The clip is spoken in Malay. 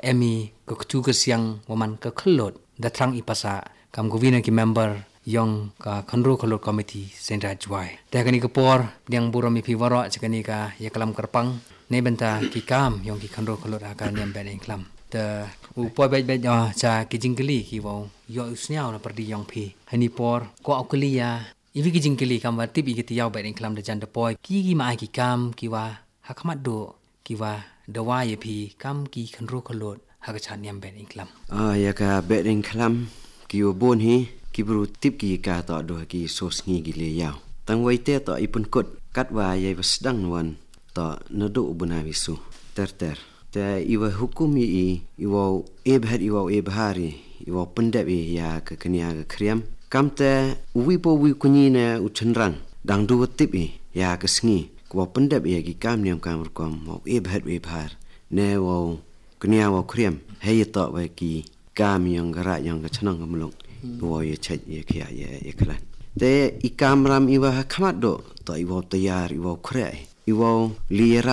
emi ke tugas yang waman ke kelot datrang ipasa kam govina ki member yang ka khandro khalot committee sentra jwai ta kani ke por yang buromi piwaro chakani ka yakalam karpang ne benta ki kam yang ki khandro khalot akan yang ben klam ta upo bet cha ki jingkeli ki wo yo usnyao na perdi yang pi hani por ko akulia iwi ki jingkeli kam wa tibi ki tiaw bet klam de jan de poi ki ma ki kam ki wa hakamat do ki wa dawa ye pi kam ki khandro khalot hakachan yang ben klam ya ka bet klam ki wo bon hi ki bru tip ki ka to do ki sos ngi gi le yaw tang wai te to ipun kot kat wa ye wasdang wan to nadu buna wisu ter te iwa hukum i iwa ebhari iwa pendap ya ke kenia ke kriam kam te wipo wi kunyina uchenran dang du tip ya ke sngi ko pendap ya ki kam niam kam kom mo ebhar ne wo kenia wo kriam he to wa ki kam yang gara yang ke chenang kamlong wo ye chat ye kya ye klan te ikam ram iwa khamat do to iwa tayar iwa khre iwa liera